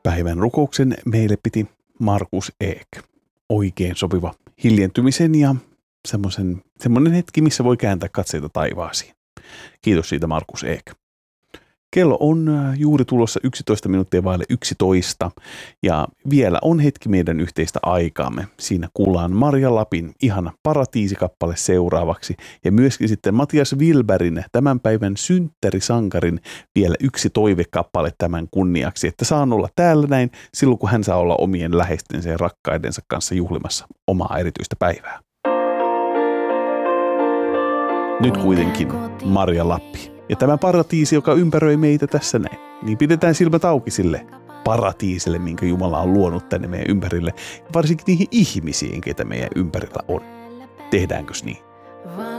Päivän rukouksen meille piti Markus Ek. Oikein sopiva hiljentymisen ja semmoinen hetki, missä voi kääntää katseita taivaasiin. Kiitos siitä, Markus Ek. Kello on juuri tulossa 11 minuuttia vaille 11 ja vielä on hetki meidän yhteistä aikaamme. Siinä kuullaan Marja Lapin ihana Paratiisikappale seuraavaksi ja myöskin sitten Matias Wilbergin tämän päivän synttärisankarin vielä yksi toivekappale tämän kunniaksi, että saan olla täällä näin silloin, kun hän saa olla omien läheistensä ja rakkaidensa kanssa juhlimassa omaa erityistä päivää. Nyt kuitenkin Marja Lappi. Ja tämä paratiisi, joka ympäröi meitä tässä näin, niin pidetään silmät auki sille paratiisille, minkä Jumala on luonut tänne meidän ympärille. Varsinkin niihin ihmisiin, ketä meidän ympärillä on. Tehdäänkö niin?